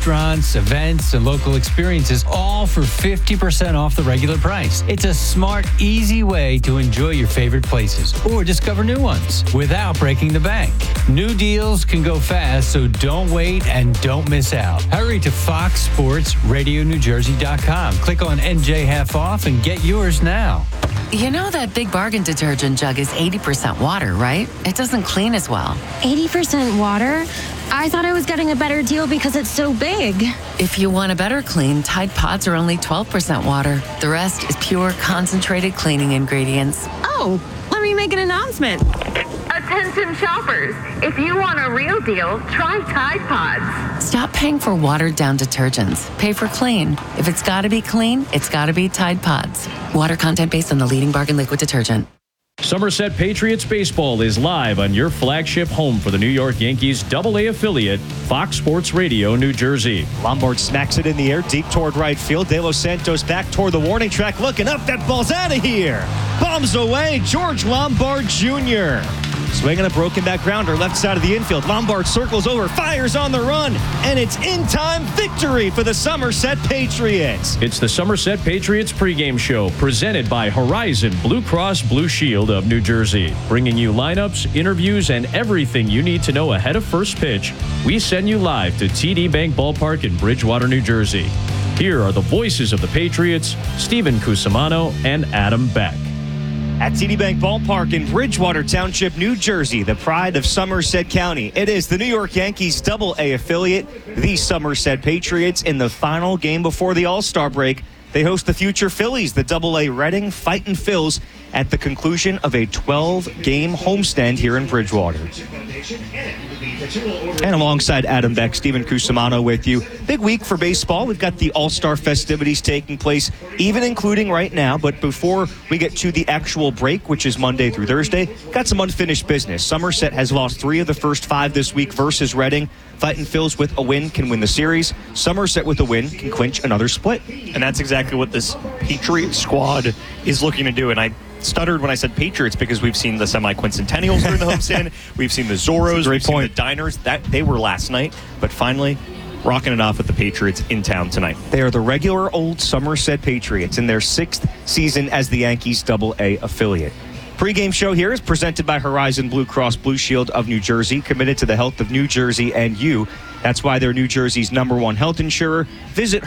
restaurants, events, and local experiences, all for 50% off the regular price. It's a smart, easy way to enjoy your favorite places or discover new ones without breaking the bank. New deals can go fast, so don't wait and don't miss out. Hurry to FoxSportsRadioNewJersey.com. Click on NJ Half Off and get yours now. You know that Big Bargain detergent jug is 80% water, right? It doesn't clean as well. 80% water? I thought I was getting a better deal because it's so big. If you want a better clean, Tide Pods are only 12% water. The rest is pure, concentrated cleaning ingredients. Oh, let me make an announcement. Attention shoppers, if you want a real deal, try Tide Pods. Stop paying for watered-down detergents. Pay for clean. If it's got to be clean, it's got to be Tide Pods. Water content based on the leading bargain liquid detergent. Somerset Patriots baseball is live on your flagship home for the New York Yankees AA affiliate, Fox Sports Radio, New Jersey. Lombard smacks it in the air deep toward right field. De Los Santos back toward the warning track, looking up. That ball's out of here. Bombs away. George Lombard Jr. Swinging a broken back grounder left side of the infield. Lombard circles over, fires on the run, and it's in-time victory for the Somerset Patriots. It's the Somerset Patriots pregame show presented by Horizon Blue Cross Blue Shield of New Jersey. Bringing you lineups, interviews, and everything you need to know ahead of first pitch. We send you live to TD Bank Ballpark in Bridgewater, New Jersey. Here are the voices of the Patriots, Stephen Cusimano and Adam Beck. At TD Bank Ballpark in Bridgewater Township, New Jersey, the pride of Somerset County. It is the New York Yankees AA affiliate, the Somerset Patriots, in the final game before the All-Star break. They host the future Phillies, the AA Reading Fightin' Phils, at the conclusion of a 12-game homestand here in Bridgewater. And alongside Adam Beck, Stephen Cusimano with you. Big week for baseball. We've got the All-Star festivities taking place, even including right now. But before we get to the actual break, which is Monday through Thursday, got some unfinished business. Somerset has lost 3 of the first 5 this week versus Reading. Fightin' Phils with a win can win the series. Somerset with a win can clinch another split. And that's exactly what this Patriot squad is looking to do. And I stuttered when I said Patriots because we've seen the semi-quincentennials during the homestand. We've seen the Zorros. We've seen the Diners. They were last night. But finally, rocking it off with the Patriots in town tonight. They are the regular old Somerset Patriots in their 6th season as the Yankees AA affiliate. Pre-game show here is presented by Horizon Blue Cross Blue Shield of New Jersey, committed to the health of New Jersey and you. That's why they're New Jersey's #1 health insurer. Visit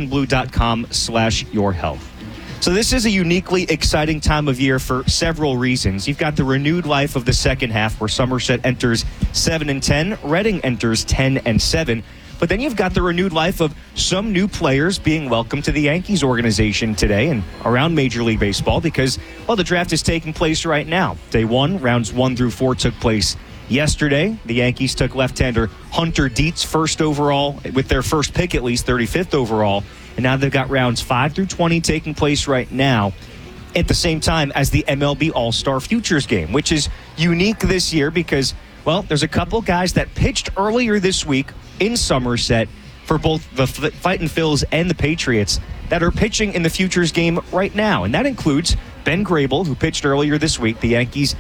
horizonblue.com/yourhealth. So this is a uniquely exciting time of year for several reasons. You've got the renewed life of the second half where Somerset enters 7-10, Reading enters 10-7. But then you've got the renewed life of some new players being welcomed to the Yankees organization today and around Major League Baseball because, well, the draft is taking place right now. Day 1, rounds 1 through 4 took place yesterday. The Yankees took left-hander Hunter Dietz first overall, with their first pick at least, 35th overall. And now they've got rounds 5 through 20 taking place right now at the same time as the MLB All-Star Futures game, which is unique this year because, well, there's a couple guys that pitched earlier this week in Somerset for both the Fightin' Phils and the Patriots that are pitching in the Futures game right now. And that includes Ben Grable, who pitched earlier this week, the Yankees'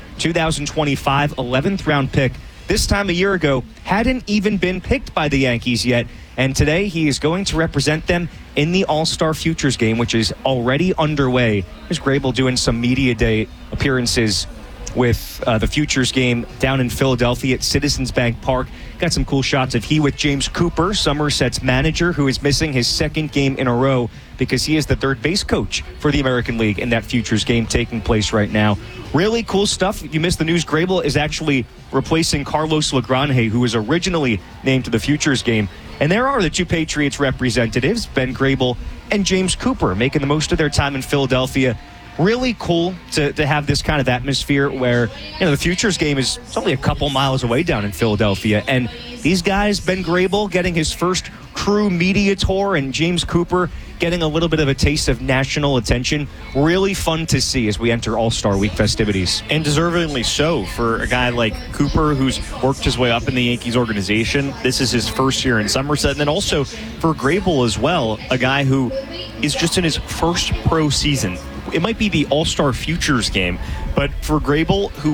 2025 11th round pick. This time a year ago, hadn't even been picked by the Yankees yet. And today he is going to represent them in the All-Star Futures game, which is already underway. There's Grable doing some media day appearances with the Futures game down in Philadelphia at Citizens Bank Park. Got some cool shots of he with James Cooper, Somerset's manager, who is missing his 2nd game in a row because he is the third base coach for the American League in that Futures game taking place right now. Really cool stuff. If you missed the news, Grable is actually replacing Carlos Lagrange, who was originally named to the Futures game. And there are the 2 Patriots representatives, Ben Grable and James Cooper, making the most of their time in Philadelphia. Really cool to have this kind of atmosphere where, the Futures game is only a couple miles away down in Philadelphia. And these guys, Ben Grable getting his first crew media tour and James Cooper getting a little bit of a taste of national attention. Really fun to see as we enter All-Star Week festivities. And deservingly so for a guy like Cooper, who's worked his way up in the Yankees organization. This is his first year in Somerset. And then also for Grable as well, a guy who is just in his first pro season. It might be the All-Star Futures game, but for Grable, who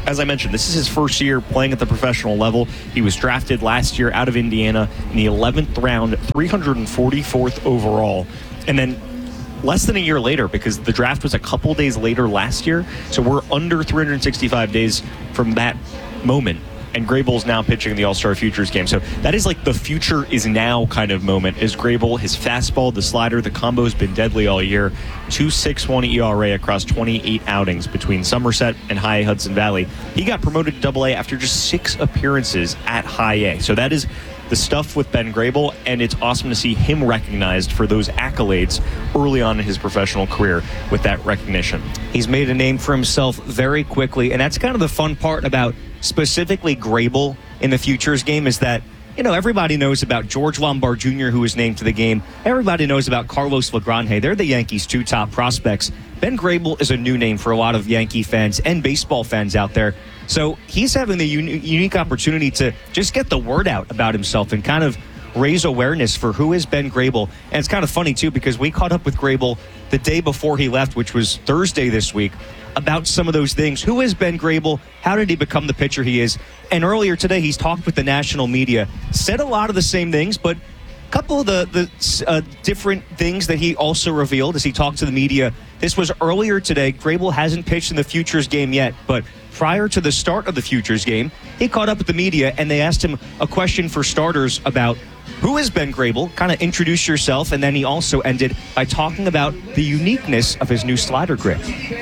as I mentioned, this is his first year playing at the professional level. He was drafted last year out of Indiana in the 11th round, 344th overall. And then less than a year later, because the draft was a couple days later last year, so we're under 365 days from that moment. And Grayble's now pitching in the All-Star Futures game. So that is like the future is now kind of moment. Is Grayble, his fastball, the slider, the combo's been deadly all year. 2.61 ERA across 28 outings between Somerset and High Hudson Valley. He got promoted to Double-A after just 6 appearances at High A. So that is the stuff with Ben Grayble, and it's awesome to see him recognized for those accolades early on in his professional career with that recognition. He's made a name for himself very quickly, and that's kind of the fun part about specifically Grayble in the Futures game is that, you know, everybody knows about George Lombard Jr., who was named to the game. Everybody knows about Carlos Lagrange. They're the Yankees' 2 top prospects. Ben Grayble is a new name for a lot of Yankee fans and baseball fans out there. So he's having the unique opportunity to just get the word out about himself and kind of raise awareness for who is Ben Grayble. And it's kind of funny, too, because we caught up with Grayble the day before he left, which was Thursday this week, about some of those things. Who is Ben Grayble? How did he become the pitcher he is? And earlier today, he's talked with the national media, said a lot of the same things, but a couple of the different things that he also revealed as he talked to the media. This was earlier today. Grayble hasn't pitched in the Futures game yet, but prior to the start of the Futures game, he caught up with the media, and they asked him a question for starters about who is Ben Grayble, kind of introduce yourself, and then he also ended by talking about the uniqueness of his new slider grip.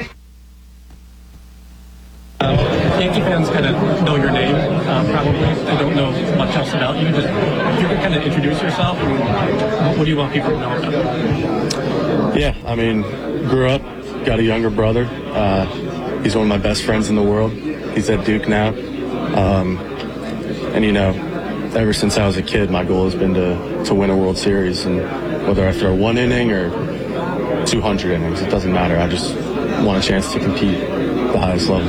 Yankee fans kind of know your name, probably. They don't know much else about you. Just if you could kind of introduce yourself, and what do you want people to know about you? Yeah, I mean, grew up, got a younger brother. He's one of my best friends in the world. He's at Duke now. And, you know, ever since I was a kid, my goal has been to win a World Series. And whether I throw 1 inning or 200 innings, it doesn't matter. I just want a chance to compete at the highest level.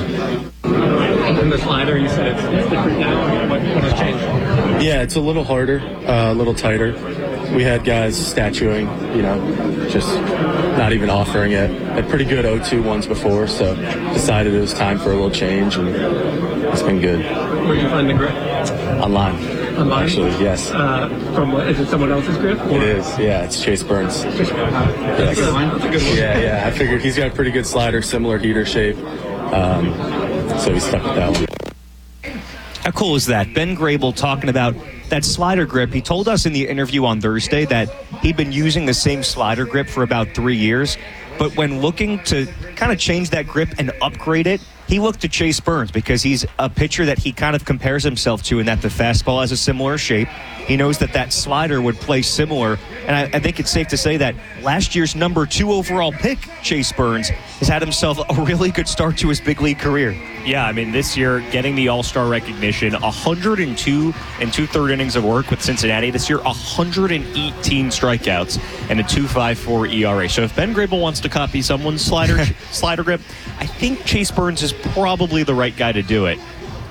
And the slider, you said it's different now. What has changed? Yeah, it's a little harder, a little tighter. We had guys statuing, you know, just not even offering it. Had pretty good 0-2 ones before, so decided it was time for a little change, and it's been good. Where do you find the grip? Online. Online? Actually, yes. From what, is it someone else's grip? Or? It is, yeah. It's Chase Burns. That's a good one. That's a good one. Yeah. I figured he's got a pretty good slider, similar heater shape, so he stuck with that one. How cool is that? Ben Grayble talking about that slider grip. He told us in the interview on Thursday that he'd been using the same slider grip for about 3 years, but when looking to kind of change that grip and upgrade it, he looked to Chase Burns because he's a pitcher that he kind of compares himself to in that the fastball has a similar shape. He knows that slider would play similar, and I think it's safe to say that last year's number 2 overall pick, Chase Burns, has had himself a really good start to his big league career. Yeah, I mean, this year, getting the All-Star recognition, 102 and 2/3 innings of work with Cincinnati. This year, 118 strikeouts and a 2.54 ERA. So if Ben Grayble wants to copy someone's slider grip, I think Chase Burns is probably the right guy to do it.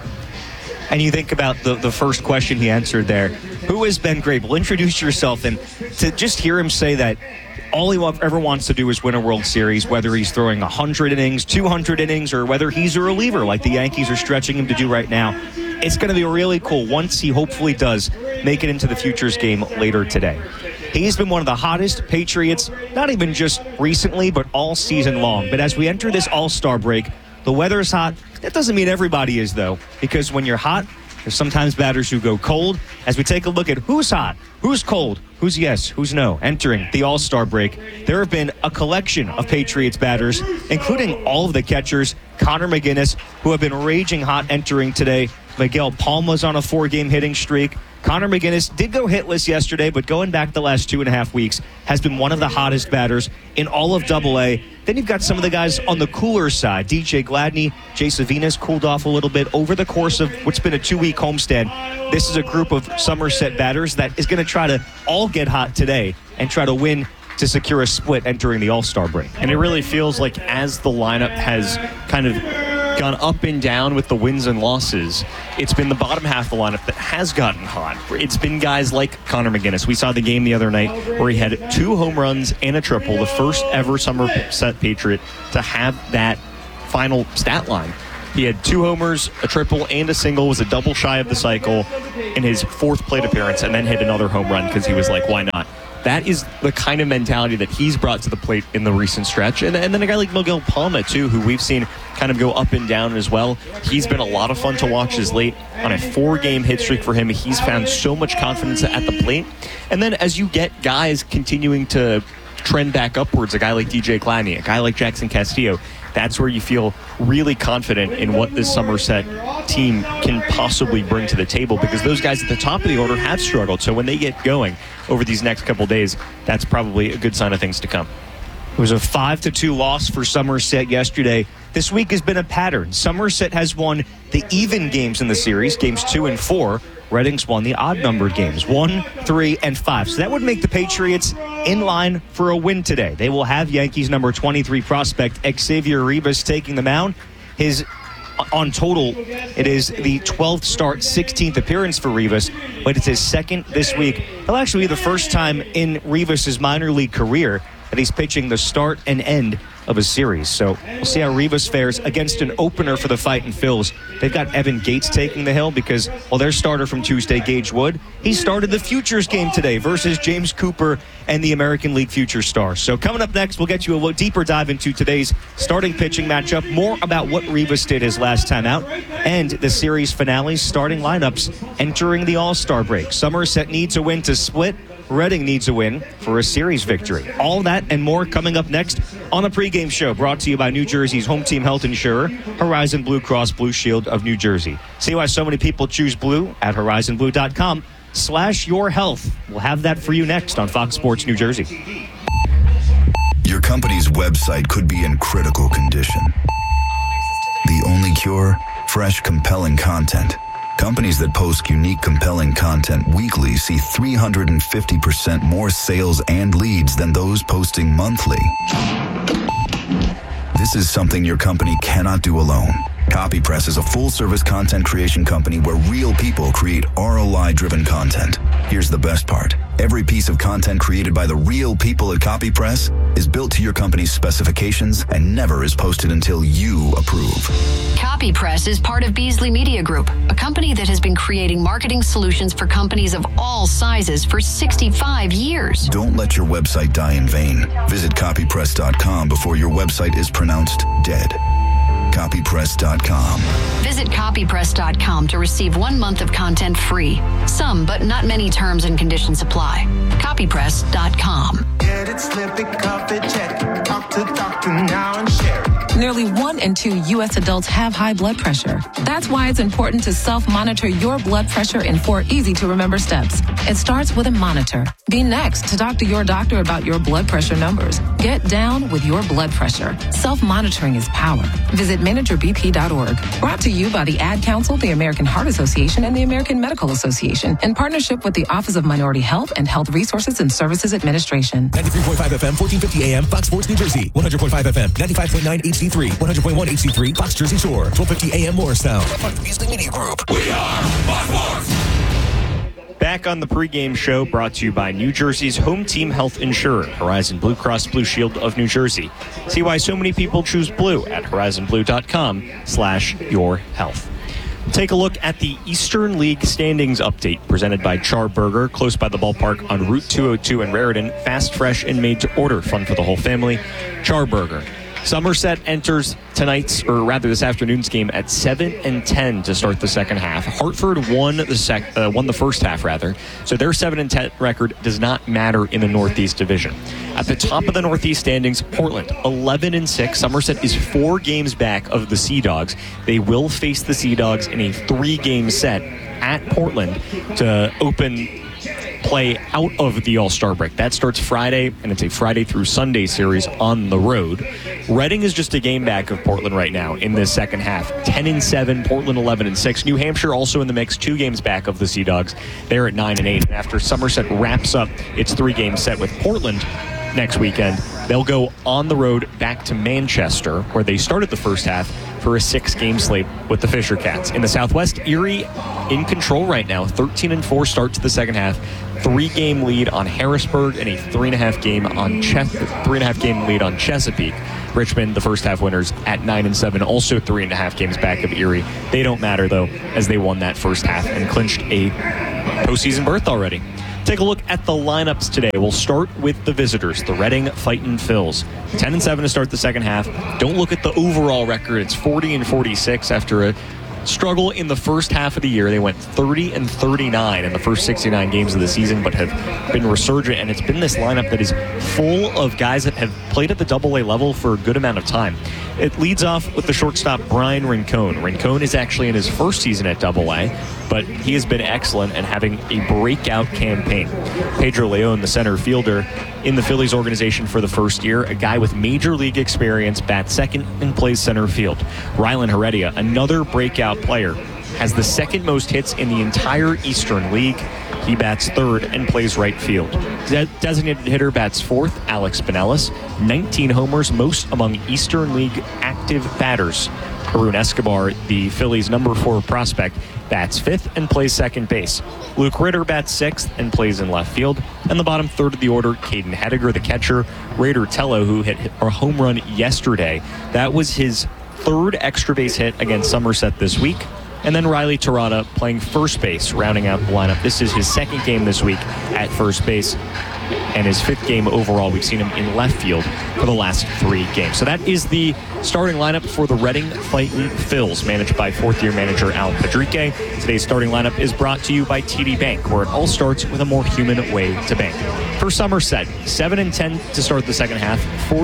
And you think about the first question he answered there. Who is Ben Grayble? Introduce yourself, and to just hear him say that all he ever wants to do is win a World Series, whether he's throwing 100 innings, 200 innings, or whether he's a reliever like the Yankees are stretching him to do right now. It's going to be really cool once he hopefully does make it into the Futures game later today. He's been one of the hottest Patriots, not even just recently, but all season long. But as we enter this All-Star break, the weather's hot. That doesn't mean everybody is, though, because when you're hot, there's sometimes batters who go cold. As we take a look at who's hot, who's cold, who's yes, who's no, entering the All-Star break, there have been a collection of Patriots batters, including all of the catchers, Connor McGinnis, who have been raging hot entering today. Miguel Palma's on a 4-game hitting streak. Connor McGinnis did go hitless yesterday, but going back the last 2.5 weeks, has been one of the hottest batters in all of Double-A. Then you've got some of the guys on the cooler side. DJ Gladney, Jay Savinas cooled off a little bit over the course of what's been a 2-week homestand. This is a group of Somerset batters that is going to try to all get hot today and try to win to secure a split entering the All-Star break. And it really feels like as the lineup has kind of gone up and down with the wins and losses, it's been the bottom half of the lineup that has gotten hot. It's been guys like Connor McGinnis. We saw the game the other night where he had 2 home runs and a triple, the first ever Somerset Patriot to have that final stat line. He had 2 homers, a triple, and a single, was a double shy of the cycle in his 4th plate appearance, and then hit another home run because he was like, why not? That is the kind of mentality that he's brought to the plate in the recent stretch. And then a guy like Miguel Palma, too, who we've seen kind of go up and down as well. He's been a lot of fun to watch as late. On a 4-game hit streak for him, he's found so much confidence at the plate. And then as you get guys continuing to trend back upwards, a guy like DJ Gladney, a guy like Jackson Castillo, that's where you feel really confident in what this Somerset team can possibly bring to the table, because those guys at the top of the order have struggled. So when they get going over these next couple days, that's probably a good sign of things to come. It was a 5-2 loss for Somerset yesterday. This week has been a pattern. Somerset has won the even games in the series, games 2 and 4. Reading's won the odd-numbered games, 1, 3, and 5. So that would make the Patriots in line for a win today. They will have Yankees number 23 prospect Xavier Rivas taking the mound. On total, it is the 12th start, 16th appearance for Rivas, but it's his second this week. It'll actually be the first time in Rivas' minor league career that he's pitching the start and end of a series. So we'll see how Rivas fares against an opener for the Fightin' Phils. They've got Evan Gates taking the hill because, well, their starter from Tuesday, Gage Wood, he started the Futures game today versus James Cooper and the American League Future Stars. So coming up next, we'll get you a deeper dive into today's starting pitching matchup, more about what Rivas did his last time out, and the series finale's starting lineups entering the All-Star break. Somerset needs a win to split. Reading needs a win for a series victory. All that and more coming up next on the pregame show, brought to you by New Jersey's home team health insurer, Horizon Blue Cross Blue Shield of New Jersey. See why so many people choose blue at horizonblue.com/yourhealth. We'll have that for you next on Fox Sports New Jersey. Your company's website could be in critical condition. The only cure? Fresh, compelling content. Companies that post unique, compelling content weekly see 350% more sales and leads than those posting monthly. This is something your company cannot do alone. CopyPress is a full-service content creation company where real people create ROI-driven content. Here's the best part. Every piece of content created by the real people at CopyPress is built to your company's specifications and never is posted until you approve. CopyPress is part of Beasley Media Group, a company that has been creating marketing solutions for companies of all sizes for 65 years. Don't let your website die in vain. Visit copypress.com before your website is pronounced dead. Copypress.com. Visit copypress.com to receive 1 month of content free. Some, but not many terms and conditions apply. Copypress.com. Get it, slip it, cuff it, check it. Talk to doctor now and share it. Nearly 1 in 2 U.S. adults have high blood pressure. That's why it's important to self-monitor your blood pressure in 4 easy-to-remember steps. It starts with a monitor. Be next to talk to your doctor about your blood pressure numbers. Get down with your blood pressure. Self-monitoring is power. Visit managerbp.org. Brought to you by the Ad Council, the American Heart Association, and the American Medical Association, in partnership with the Office of Minority Health and Health Resources and Services Administration. 93.5 FM, 1450 AM, Fox Sports New Jersey. 100.5 FM, 95.9 HD3, 100.1 HD3, Fox Jersey Shore. 1250 AM Morristown. Part of the Beasley Media Group. We are Fox Sports. Back on the pregame show, brought to you by New Jersey's home team health insurer, Horizon Blue Cross Blue Shield of New Jersey. See why so many people choose blue at horizonblue.com/yourhealth. We'll take a look at the Eastern League standings update presented by Char Burger, close by the ballpark on Route 202 in Raritan. Fast, fresh, and made to order. Fun for the whole family. Char Burger. Somerset enters this afternoon's game at 7-10 to start the second half. Hartford won the first half, so their 7-10 record does not matter in the Northeast Division. At the top of the Northeast standings, Portland 11-6. Somerset is 4 games back of the Sea Dogs. They will face the Sea Dogs in a 3-game set at Portland to open play out of the All-Star break. That starts Friday, and it's a Friday through Sunday series on the road. Reading is just a game back of Portland right now in this second half. 10-7, Portland 11-6. New Hampshire also in the mix, 2 games back of the Sea Dogs. They're at 9-8. And after Somerset wraps up its 3-game set with Portland next weekend, they'll go on the road back to Manchester, where they started the first half, for a 6-game slate with the Fisher Cats. In the Southwest, Erie in control right now. 13-4 start to the second half. 3-game lead on Harrisburg and a 3.5 game lead on Chesapeake. Richmond, the first half winners at 9-7, also 3.5 games back of Erie. They don't matter though, as they won that first half and clinched a postseason berth already. Take a look at the lineups today. We'll start with the visitors, the Reading Fightin' Phils. 10-7 to start the second half. Don't look at the overall record. It's 40-46 after a struggle in the first half of the year. They went 30-39 in the first 69 games of the season, but have been resurgent, and it's been this lineup that is full of guys that have played at the AA level for a good amount of time. It leads off with the shortstop Brian Rincon. Rincon is actually in his first season at AA, but he has been excellent and having a breakout campaign. Pedro Leon, the center fielder in the Phillies organization for the first year, a guy with major league experience, bats second and plays center field. Rylan Heredia, another breakout player, has the second most hits in the entire Eastern League. He bats third and plays right field. Designated hitter bats fourth, Alex Pinellas. 19 homers, most among Eastern League active batters. Arun Escobar, the Phillies' number 4 prospect, bats fifth and plays second base. Luke Ritter bats sixth and plays in left field. And the bottom third of the order, Caden Hediger, the catcher. Raider Tello, who hit a home run yesterday. That was his third extra base hit against Somerset this week. And then Riley Terada playing first base, rounding out the lineup. This is his second game this week at first base and his 5th game overall. We've seen him in left field for the last 3 games. So that is the starting lineup for the Reading Fightin' Phils, managed by 4th-year manager Al Padrique. Today's starting lineup is brought to you by TD Bank, where it all starts with a more human way to bank. For Somerset, 7-10 to start the second half,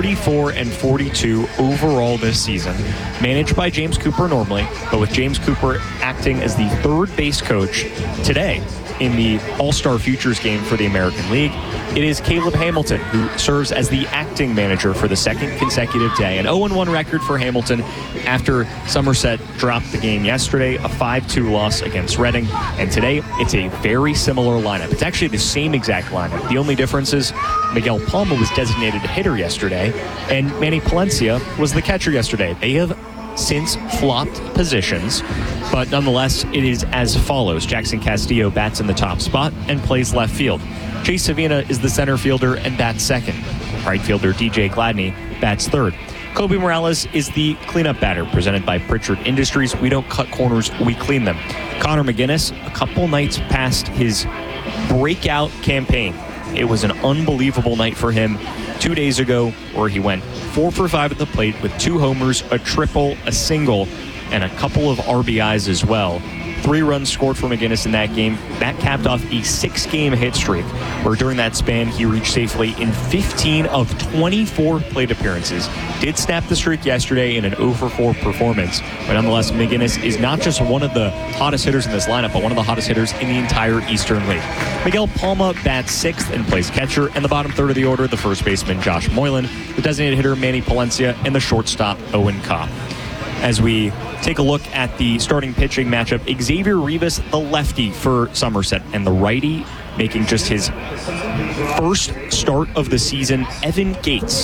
44-42 overall this season. Managed by James Cooper normally, but with James Cooper acting as the third base coach today in the All-Star Futures game for the American League. It is Caleb Hamilton who serves as the acting manager for the second consecutive day. An 0-1 record for Hamilton after Somerset dropped the game yesterday, a 5-2 loss against Reading. And today, it's a very similar lineup. It's actually the same exact lineup. The only difference is Miguel Palma was designated hitter yesterday, and Manny Palencia was the catcher yesterday. They have since flopped positions, but nonetheless, it is as follows. Jackson Castillo bats in the top spot and plays left field. Chase Savina is the center fielder and bats second. Right fielder DJ Gladney bats third. Kobe Morales is the cleanup batter, presented by Pritchard Industries. We don't cut corners, we clean them. Connor McGinnis, a couple nights past his breakout campaign. It was an unbelievable night for him 2 days ago, where he went 4 for 5 at the plate with 2 homers, a triple, a single, and a couple of RBIs as well. 3 runs scored for McGinnis in that game. That capped off a 6-game hit streak, where during that span he reached safely in 15 of 24 plate appearances. Did snap the streak yesterday in an 0-for-4 performance, but nonetheless, McGinnis is not just one of the hottest hitters in this lineup, but one of the hottest hitters in the entire Eastern League. Miguel Palma bats sixth and plays catcher, and the bottom third of the order, the first baseman Josh Moylan, the designated hitter Manny Palencia, and the shortstop Owen Kopp. As we take a look at the starting pitching matchup, Xavier Rivas, the lefty for Somerset, and the righty making just his first start of the season, Evan Gates.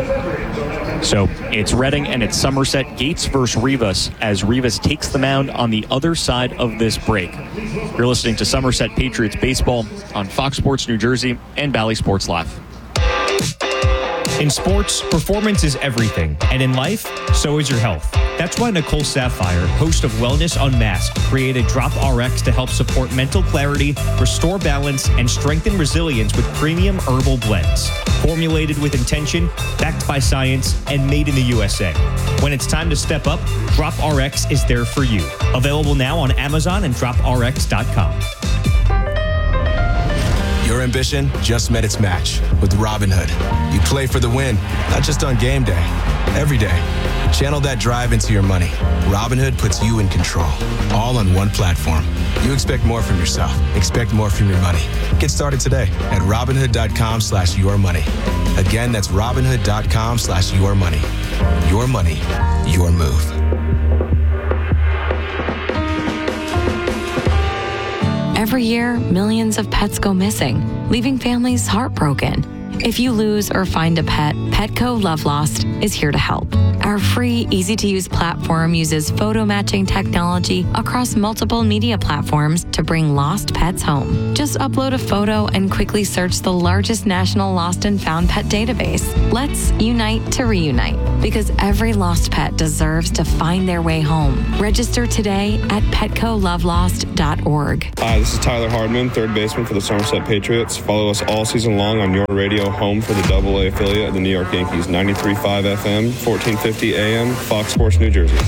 So it's Reading and it's Somerset. Gates versus Rivas, as Rivas takes the mound on the other side of this break. You're listening to Somerset Patriots Baseball on Fox Sports New Jersey and Bally Sports Live. In sports, performance is everything, and in life, so is your health. That's why Nicole Sapphire, host of Wellness Unmasked, created Drop RX to help support mental clarity, restore balance, and strengthen resilience with premium herbal blends. Formulated with intention, backed by science, and made in the USA. When it's time to step up, Drop RX is there for you. Available now on Amazon and droprx.com. Your ambition just met its match with Robinhood. You play for the win, not just on game day, every day. Channel that drive into your money. Robinhood puts you in control, all on one platform. You expect more from yourself. Expect more from your money. Get started today at Robinhood.com/yourmoney. Again, that's Robinhood.com/yourmoney. Your money, your move. Every year, millions of pets go missing, leaving families heartbroken. If you lose or find a pet, Petco Love Lost is here to help. Our Our free, easy-to-use platform uses photo matching technology across multiple media platforms to bring lost pets home. Just upload a photo and quickly search the largest national lost and found pet database. Let's unite to reunite, because every lost pet deserves to find their way home. Register today at PetcoLoveLost.org. Hi, this is Tyler Hardman, third baseman for the Somerset Patriots. Follow us all season long on your radio home for the AA affiliate of the New York Yankees, 93.5 FM, 1450 AM, Fox Sports, New Jersey.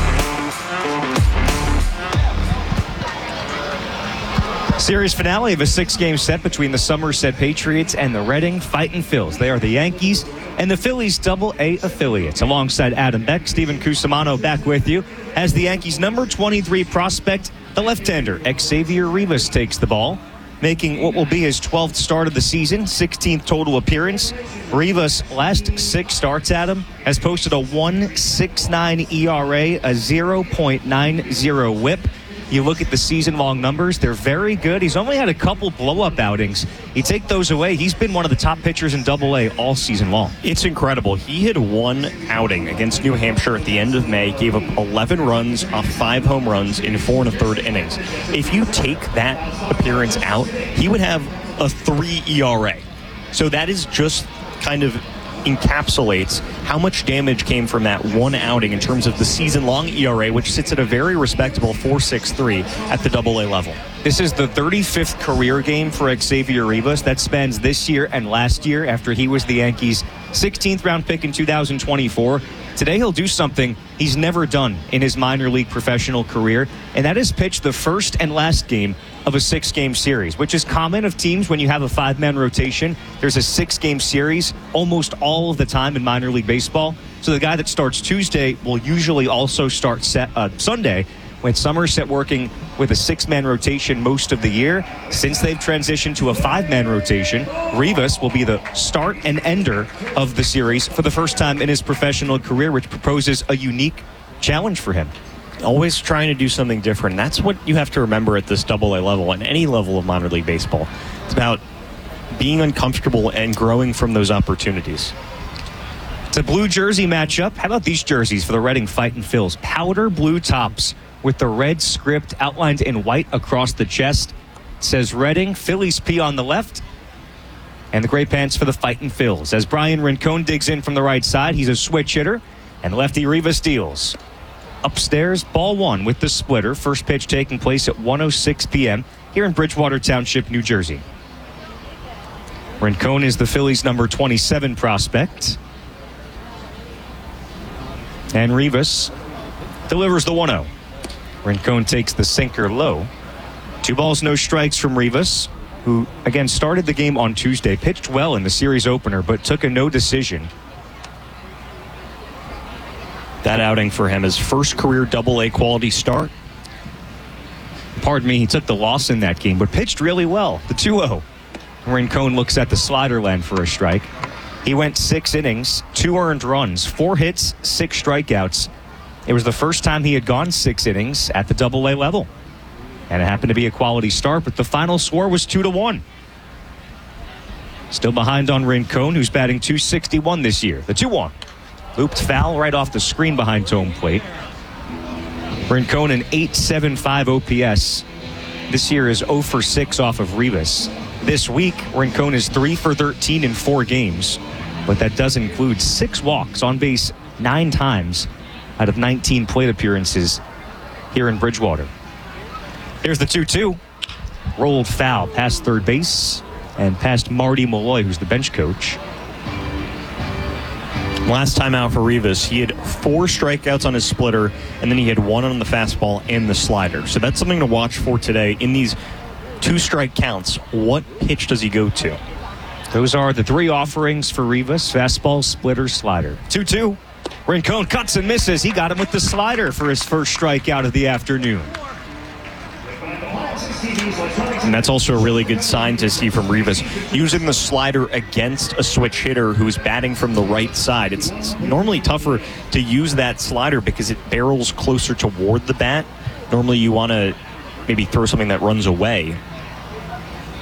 Series finale of a 6-game set between the Somerset Patriots and the Reading Fightin' Phils. They are the Yankees and the Phillies AA affiliates. Alongside Adam Beck, Steven Cusimano back with you as the Yankees' number 23 prospect, the left-hander Xavier Rivas, takes the ball, making what will be his 12th start of the season, 16th total appearance. Rivas' last 6 starts, Adam, has posted a 1.69 ERA, a 0.90 whip. You look at the season-long numbers, they're very good. He's only had a couple blow-up outings. You take those away, he's been one of the top pitchers in AA all season long. It's incredible. He had one outing against New Hampshire at the end of May, gave up 11 runs off 5 home runs in 4 1/3 innings. If you take that appearance out, he would have a 3 ERA. So that is just kind of encapsulates how much damage came from that one outing in terms of the season-long ERA, which sits at a very respectable 4.63 at the AA level. This is the 35th career game for Xavier Rivas. That spans this year and last year after he was the Yankees' 16th round pick in 2024. Today he'll do something he's never done in his minor league professional career, and that is pitch the first and last game of a 6-game series, which is common of teams when you have a 5-man rotation. There's a 6-game series almost all of the time in minor league baseball. So the guy that starts Tuesday will usually also start Sunday, with Somerset working with a 6-man rotation most of the year. Since they've transitioned to a 5-man rotation, Rivas will be the start and ender of the series for the first time in his professional career, which proposes a unique challenge for him. Always trying to do something different. That's what you have to remember at this AA level and any level of minor league baseball. It's about being uncomfortable and growing from those opportunities. It's a blue jersey matchup. How about these jerseys for the Reading Fightin' Phils? Powder blue tops with the red script outlined in white across the chest. It says Reading, Phillies P on the left, and the gray pants for the Fightin' Phils. As Brian Rincon digs in from the right side, he's a switch hitter, and lefty Rivas deals. Upstairs, ball 1 with the splitter. First pitch taking place at 1:06 p.m. here in Bridgewater Township, New Jersey. Rincon is the Phillies' number 27 prospect. And Rivas delivers the 1-0. Rincon takes the sinker low. 2 balls, no strikes from Rivas, who, again, started the game on Tuesday, pitched well in the series opener, but took a no decision. That outing for him, his first career AA quality start. Pardon me, he took the loss in that game, but pitched really well. The 2-0. Rincon looks at the slider land for a strike. He went 6 innings, 2 earned runs, 4 hits, 6 strikeouts. It was the first time he had gone 6 innings at the AA level. And it happened to be a quality start, but the final score was 2-1. Still behind on Rincon, who's batting .261 this year. The 2-1. Looped foul right off the screen behind home plate. Rincon an .875 OPS. This year is 0 for 6 off of Rivas. This week, Rincon is 3 for 13 in 4 games, but that does include 6 walks, on base 9 times out of 19 plate appearances here in Bridgewater. Here's the 2-2. Rolled foul past third base and past Marty Malloy, who's the bench coach. Last time out for Rivas, he had 4 strikeouts on his splitter, and then he had 1 on the fastball and the slider. So that's something to watch for today. In these 2-strike counts, what pitch does he go to? Those are the 3 offerings for Rivas: fastball, splitter, slider. 2-2. Rincon cuts and misses. He got him with the slider for his first strikeout of the afternoon. And that's also a really good sign to see from Rivas, using the slider against a switch hitter who's batting from the right side. It's normally tougher to use that slider because it barrels closer toward the bat. Normally you want to maybe throw something that runs away.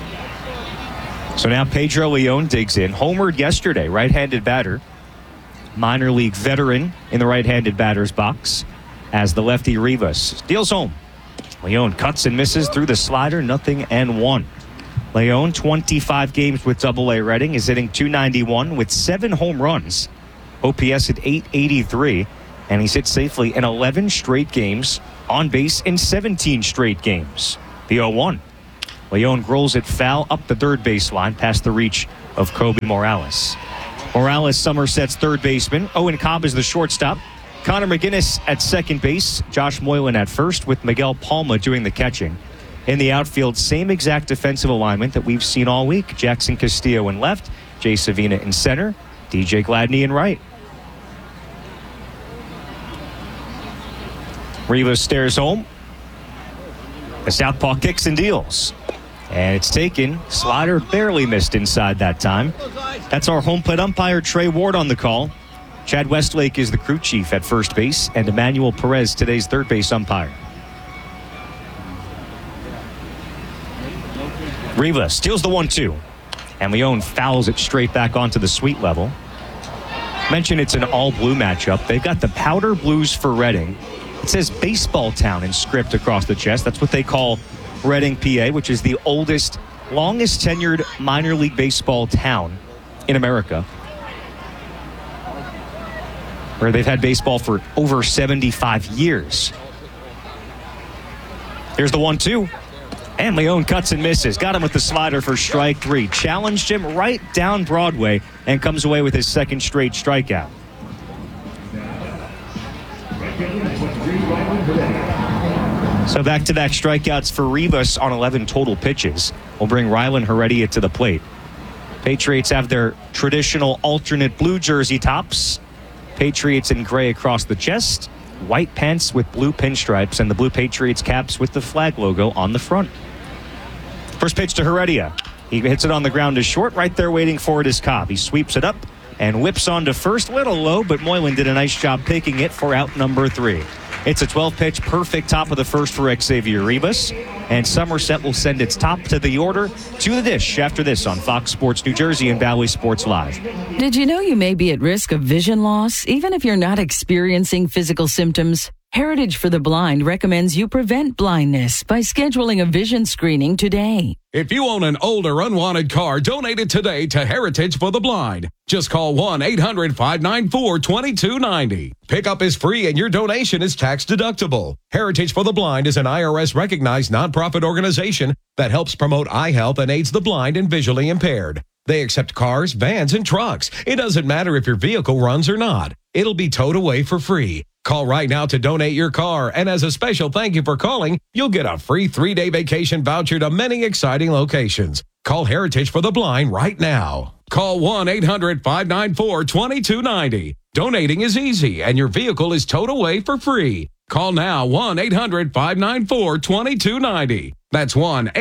So now Pedro Leon digs in. Homered yesterday, right-handed batter. minor league veteran in the right-handed batter's box as the lefty Rivas deals home. Leon cuts and misses through the slider, 0-1. Leon, 25 games with Double-A Reading, is hitting .291 with 7 home runs. OPS at .883, and he's hit safely in 11 straight games, on base in 17 straight games. The 0-1. Leon rolls it foul up the third baseline past the reach of Kobe Morales. Morales, Somerset's third baseman. Owen Cobb is the shortstop. Connor McGinnis at second base. Josh Moylan at first, with Miguel Palma doing the catching. In the outfield, same exact defensive alignment that we've seen all week. Jackson Castillo in left, Jay Savina in center, DJ Gladney in right. Rivas stares home. The southpaw kicks and deals. And it's taken. Slider barely missed inside that time. That's our home plate umpire, Trey Ward, on the call. Chad Westlake is the crew chief at first base, and Emmanuel Perez, today's third base umpire. Rivas steals the 1-2. And Leon fouls it straight back onto the suite level. Mention it's an all-blue matchup. They've got the powder blues for Reading. It says Baseball Town in script across the chest. That's what they call Reading, PA, which is the oldest, longest tenured minor league baseball town in America, where they've had baseball for over 75 years. Here's the 1-2. And Leon cuts and misses. Got him with the slider for strike 3. Challenged him right down Broadway and comes away with his second straight strikeout. So back-to-back strikeouts for Rivas on 11 total pitches will bring Rylan Heredia to the plate. Patriots have their traditional alternate blue jersey tops. Patriots in gray across the chest. White pants with blue pinstripes, and the blue Patriots caps with the flag logo on the front. First pitch to Heredia. He hits it on the ground to short. Right there waiting for it is Cobb. He sweeps it up and whips on to first. Little low, but Moylan did a nice job picking it for out number 3. It's a 12-pitch perfect top of the first for Xavier Rivas, and Somerset will send its top to the order to the dish after this on Fox Sports New Jersey and Valley Sports Live. Did you know you may be at risk of vision loss even if you're not experiencing physical symptoms? Heritage for the Blind recommends you prevent blindness by scheduling a vision screening today. If you own an old or unwanted car, donate it today to Heritage for the Blind. Just call 1-800-594-2290. Pickup is free and your donation is tax deductible. Heritage for the Blind is an IRS-recognized nonprofit organization that helps promote eye health and aids the blind and visually impaired. They accept cars, vans, and trucks. It doesn't matter if your vehicle runs or not. It'll be towed away for free. Call right now to donate your car, and as a special thank you for calling, you'll get a free 3-day vacation voucher to many exciting locations. Call Heritage for the Blind right now. Call 1-800-594-2290. Donating is easy, and your vehicle is towed away for free. Call now, 1-800-594-2290. That's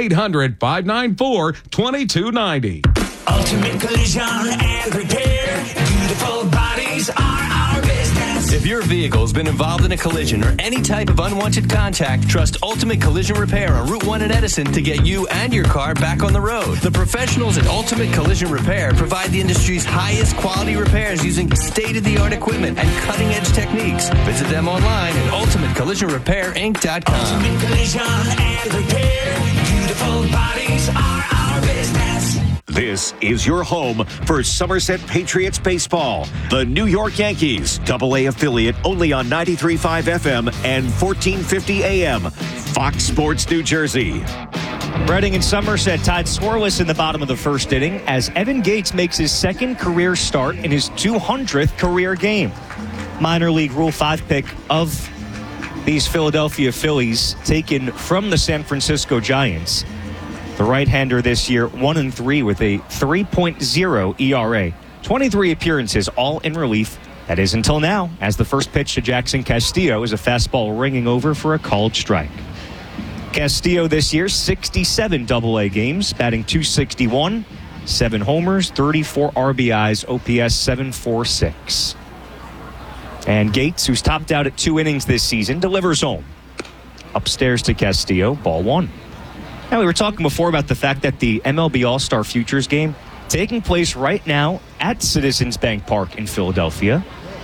1-800-594-2290. Ultimate Collision and Repair. Beautiful bodies are our business. If your vehicle's been involved in a collision or any type of unwanted contact, trust Ultimate Collision Repair on Route 1 in Edison to get you and your car back on the road. The professionals at Ultimate Collision Repair provide the industry's highest quality repairs using state-of-the-art equipment and cutting-edge techniques. Visit them online at ultimatecollisionrepair.inc.com. Ultimate Collision and Repair. Beautiful bodies are our business. This is your home for Somerset Patriots baseball. The New York Yankees, Double-A affiliate, only on 93.5 FM and 1450 AM. Fox Sports New Jersey. Reading and Somerset tied scoreless in the bottom of the first inning as Evan Gates makes his second career start in his 200th career game. Minor League Rule 5 pick of these Philadelphia Phillies, taken from the San Francisco Giants. The right-hander this year, 1-3 with a 3.0 ERA. 23 appearances, all in relief. That is until now, as the first pitch to Jackson Castillo is a fastball ringing over for a called strike. Castillo this year, 67 Double-A games, batting .261, 7 homers, 34 RBIs, OPS 746. And Gates, who's topped out at 2 innings this season, delivers home. Upstairs to Castillo, ball 1. Now, we were talking before about the fact that the MLB All-Star Futures game taking place right now at Citizens Bank Park in Philadelphia.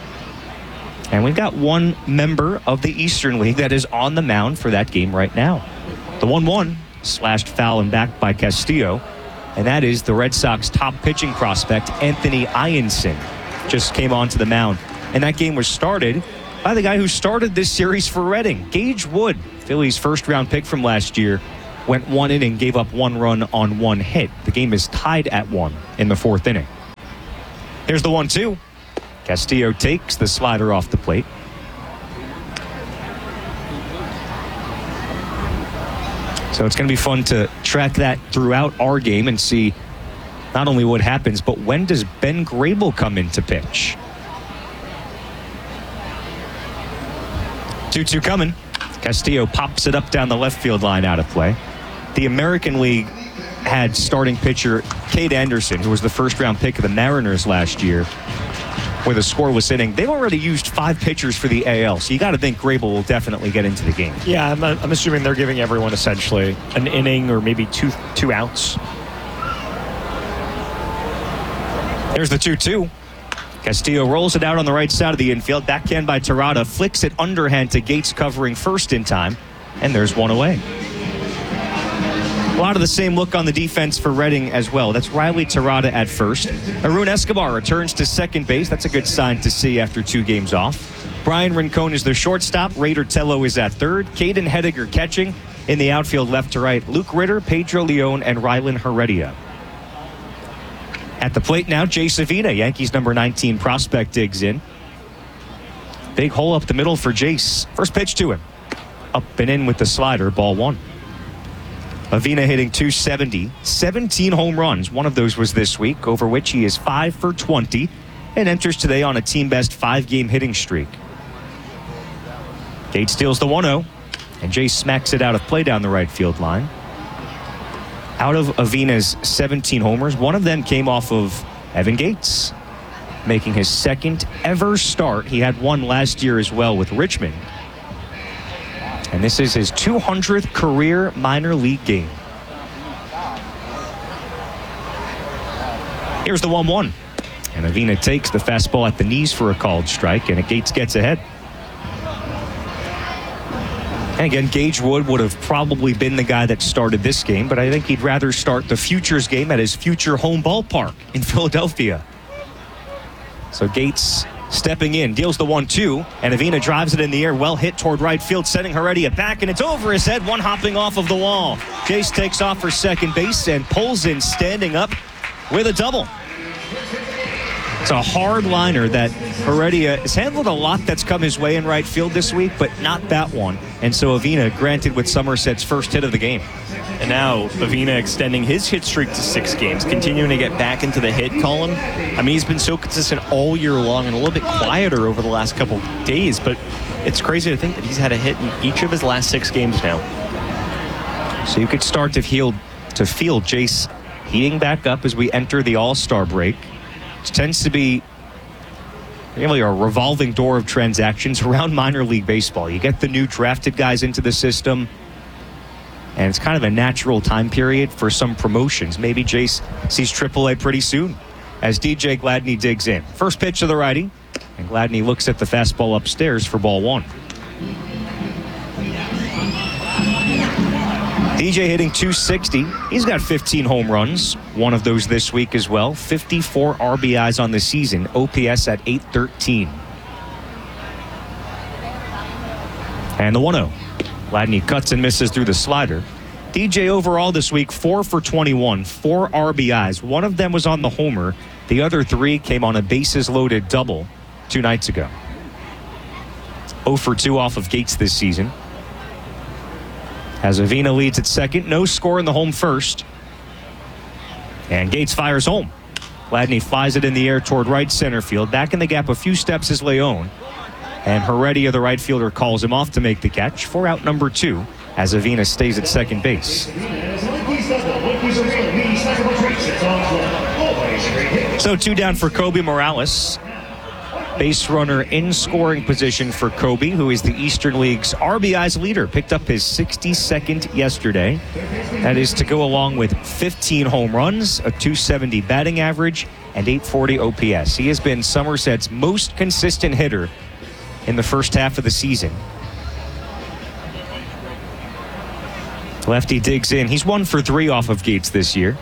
And we've got one member of the Eastern League that is on the mound for that game right now. The 1-1 slashed foul and back by Castillo, and that is the Red Sox top pitching prospect, Anthony Ianson. Just came onto the mound. And that game was started by the guy who started this series for Reading, Gage Wood, Phillies' first-round pick from last year. Went 1 inning, gave up 1 run on 1 hit. The game is tied at 1 in the 4th inning. Here's the 1-2. Castillo takes the slider off the plate. So it's going to be fun to track that throughout our game and see not only what happens, but when does Ben Grable come in to pitch? 2-2 coming. Castillo pops it up down the left field line, out of play. The American League had starting pitcher Cade Anderson, who was the first-round pick of the Mariners last year, where the scoreless inning. They've already used 5 pitchers for the AL, so you got to think Grable will definitely get into the game. Yeah, I'm assuming they're giving everyone essentially an inning or maybe two outs. There's the 2-2. Castillo rolls it out on the right side of the infield. Backhand by Terada. Flicks it underhand to Gates, covering first in time. And there's 1 away. A lot of the same look on the defense for Reading as well. That's Riley Terada at first. Arun Escobar returns to second base. That's a good sign to see after 2 games off. Brian Rincon is the shortstop. Raider Tello is at third. Caden Hediger catching. In the outfield, left to right, Luke Ritter, Pedro Leon, and Rylan Heredia. At the plate now, Jay Savina, Yankees number 19 prospect, digs in. Big hole up the middle for Jace. First pitch to him. Up and in with the slider, ball 1. Avina hitting .270, 17 home runs. One of those was this week, over which he is 5 for 20 and enters today on a team-best 5-game hitting streak. Gates steals the 1-0, and Jace smacks it out of play down the right field line. Out of Avina's 17 homers, one of them came off of Evan Gates, making his 2nd ever start. He had 1 last year as well with Richmond. And this is his 200th career minor league game. Here's the 1-1. And Avina takes the fastball at the knees for a called strike, and Gates gets ahead. And again, Gage Wood would have probably been the guy that started this game, but I think he'd rather start the Futures game at his future home ballpark in Philadelphia. So Gates stepping in, deals the 1-2, and Avina drives it in the air, well hit toward right field, sending Heredia back, and it's over his head, one hopping off of the wall. Jace takes off for second base and pulls in standing up with a double. It's a hard liner that Heredia has handled a lot that's come his way in right field this week, but not that one. And so Avina granted with Somerset's first hit of the game. And now Avina extending his hit streak to 6 games, continuing to get back into the hit column. I mean, he's been so consistent all year long and a little bit quieter over the last couple days, but it's crazy to think that he's had a hit in each of his last 6 games now. So you could start to feel Jace heating back up as we enter the All-Star break. It tends to be really a revolving door of transactions around minor league baseball. You get the new drafted guys into the system, and it's kind of a natural time period for some promotions. Maybe Jace sees AAA pretty soon as DJ Gladney digs in. First pitch to the righty, and Gladney looks at the fastball upstairs for ball 1. DJ hitting .260. He's got 15 home runs, one of those this week as well. 54 RBIs on the season, OPS at .813. And the 1-0. Gladney cuts and misses through the slider. DJ overall this week, 4 for 21, 4 RBIs. One of them was on the homer. The other 3 came on a bases-loaded double 2 nights ago. 0 for 2 off of Gates this season. As Avina leads at second, no score in the home first. And Gates fires home. Gladney flies it in the air toward right center field. Back in the gap a few steps is Leon. And Heredia, the right fielder, calls him off to make the catch for out number 2 as Avina stays at second base. So 2 down for Kobe Morales. Base runner in scoring position for Kobe, who is the Eastern League's RBIs leader. Picked up his 62nd yesterday. That is to go along with 15 home runs, a .270 batting average, and .840 OPS. He has been Somerset's most consistent hitter in the first half of the season. Lefty digs in. He's 1 for 3 off of Gates this year.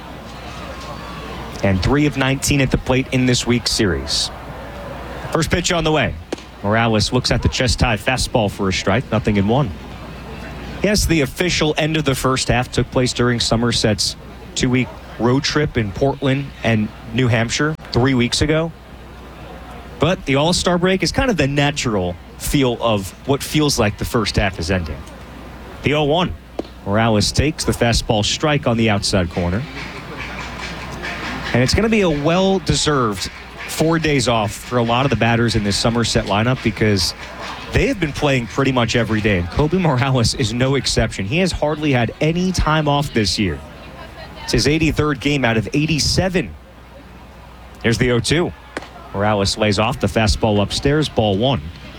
And 3 of 19 at the plate in this week's series. First pitch on the way. Morales looks at the chest-high fastball for a strike. 0-1. Yes, the official end of the first half took place during Somerset's 2-week road trip in Portland and New Hampshire 3 weeks ago. But the All-Star break is kind of the natural feel of what feels like the first half is ending. The 0-1. Morales takes the fastball strike on the outside corner. And it's going to be a well-deserved 4 days off for a lot of the batters in this Somerset lineup because they have been playing pretty much every day. And Kobe Morales is no exception. He has hardly had any time off this year. It's his 83rd game out of 87. Here's the 0-2. Morales lays off the fastball upstairs, ball 1.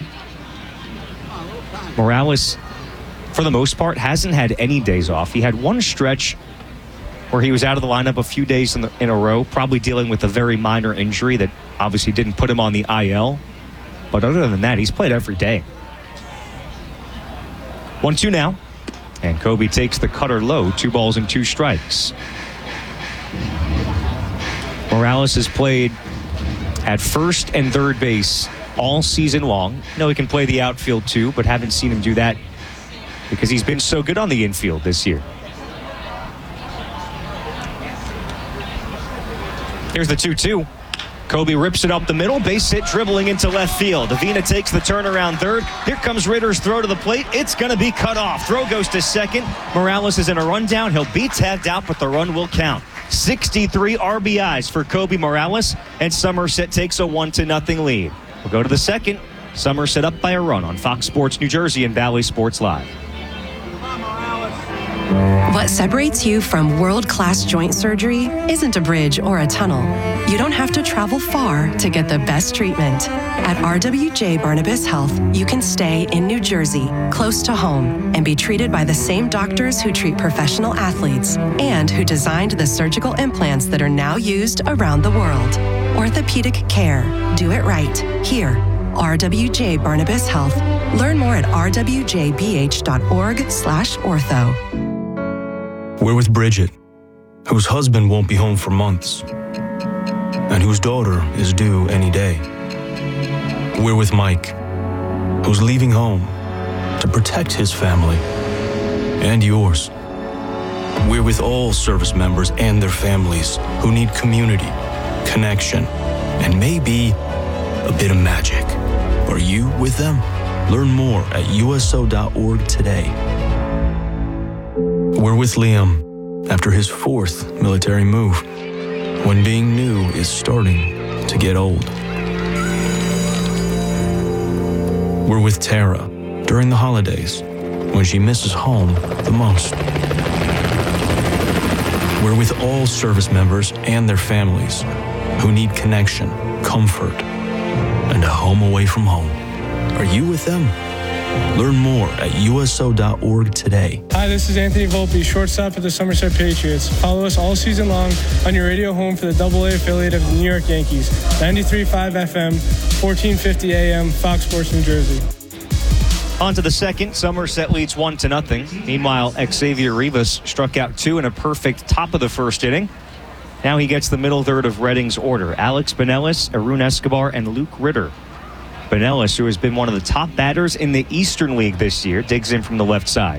Morales, for the most part, hasn't had any days off. He had one stretch where he was out of the lineup a few days in a row, probably dealing with a very minor injury that obviously didn't put him on the IL. But other than that, he's played every day. 1-2 now. And Kobe takes the cutter low, 2 balls and 2 strikes. Morales has played at first and third base all season long. I know he can play the outfield too, but haven't seen him do that because he's been so good on the infield this year. Here's the 2-2. Kobe rips it up the middle, base hit dribbling into left field. Avina takes the turnaround third. Here comes Ritter's throw to the plate. It's going to be cut off. Throw goes to second. Morales is in a rundown. He'll be tagged out, but the run will count. 63 RBIs for Kobe Morales, and Somerset takes a 1-0 lead. We'll go to the second. Somerset up by a run on Fox Sports New Jersey and Valley Sports Live. What separates you from world-class joint surgery isn't a bridge or a tunnel. You don't have to travel far to get the best treatment. At RWJ Barnabas Health, you can stay in New Jersey, close to home, and be treated by the same doctors who treat professional athletes and who designed the surgical implants that are now used around the world. Orthopedic care. Do it right. Here. RWJ Barnabas Health. Learn more at rwjbh.org/ortho. We're with Bridget, whose husband won't be home for months, and whose daughter is due any day. We're with Mike, who's leaving home to protect his family and yours. We're with all service members and their families who need community, connection, and maybe a bit of magic. Are you with them? Learn more at uso.org today. We're with Liam after his 4th military move, when being new is starting to get old. We're with Tara during the holidays, when she misses home the most. We're with all service members and their families who need connection, comfort, and a home away from home. Are you with them? Learn more at uso.org today. Hi, this is Anthony Volpe, shortstop for the Somerset Patriots. Follow us all season long on your radio home for the AA affiliate of the New York Yankees. 93.5 FM, 1450 AM, Fox Sports New Jersey. On to the second. Somerset leads 1-0. Meanwhile, Xavier Rivas struck out 2 in a perfect top of the first inning. Now he gets the middle third of Reading's order. Alex Benelis, Arun Escobar, and Luke Ritter. Benelis, who has been one of the top batters in the Eastern League this year, digs in from the left side.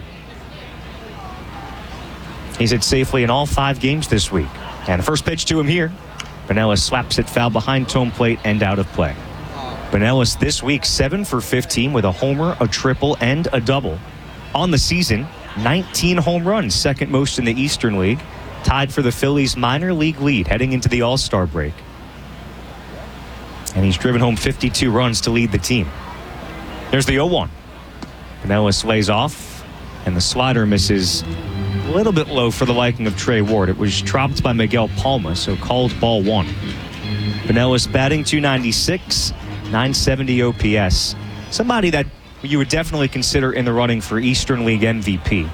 He's hit safely in all 5 games this week. And the first pitch to him here. Benelis slaps it foul behind home plate and out of play. Benelis this week 7 for 15 with a homer, a triple, and a double. On the season, 19 home runs, second most in the Eastern League. Tied for the Phillies' minor league lead heading into the All-Star break. And he's driven home 52 runs to lead the team. There's the 0-1. Benelis lays off, and the slider misses a little bit low for the liking of Trey Ward. It was dropped by Miguel Palma, so called ball 1. Benelis batting .296, 970 OPS. Somebody that you would definitely consider in the running for Eastern League MVP.